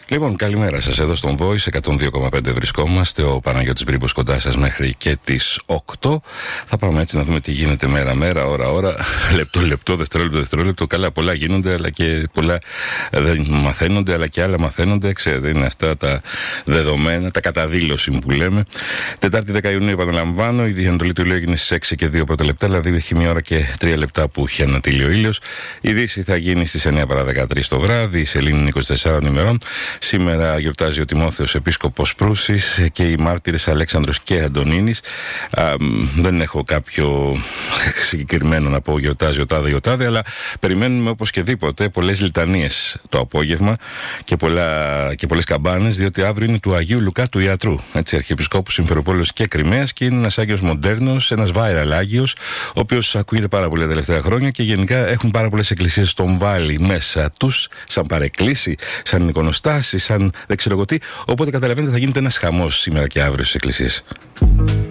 Λοιπόν, καλημέρα σας. Εδώ στον Voice 102,5 βρισκόμαστε. Ο Παναγιώτης Μπρίμπος κοντά σας μέχρι και τις 8. Θα πάμε έτσι να δούμε τι γίνεται μέρα-μέρα, ώρα-ώρα, λεπτό-λεπτό, δευτερόλεπτο. Καλά, πολλά γίνονται, αλλά και πολλά δεν μαθαίνονται, αλλά και άλλα μαθαίνονται. Ξέρετε, είναι αυτά τα δεδομένα, τα καταδήλωση που λέμε. Τετάρτη 10 Ιουνίου, επαναλαμβάνω. Η διανατολή του ήλιου έγινε στις 6 και 2 πρώτα λεπτά, δηλαδή έχει 1 ώρα και 3 λεπτά που έχει ανατείλει ο ήλιος. Η Δύση θα γίνει στις 9 παρά 13 το βράδυ, η σελήνη είναι 24 ημερών. Σήμερα γιορτάζει ο Τιμόθεος Επίσκοπος Προύσης και οι μάρτυρες Αλέξανδρος και Αντωνίνης. Δεν έχω κάποιο συγκεκριμένο να πω γιορτάζει ο τάδε ή ο τάδε, αλλά περιμένουμε οπωσδήποτε πολλές λιτανίες το απόγευμα και πολλές καμπάνες, διότι αύριο είναι του Αγίου Λουκά του Ιατρού, έτσι, Αρχιεπισκόπου Συμφεροπόλεως και Κριμαίας, και είναι ένας Άγιος Μοντέρνος, ένας viral Άγιος, ο οποίος ακούγεται πάρα πολύ τα τελευταία χρόνια και γενικά έχουν πάρα πολλές εκκλησίες τον βάλει μέσα τους, σαν παρεκκλήση, σαν εικονοστάση, σαν δεν ξέρω εγώ τι. Οπότε καταλαβαίνετε θα γίνεται ένας χαμός σήμερα και αύριο στις εκκλησίες.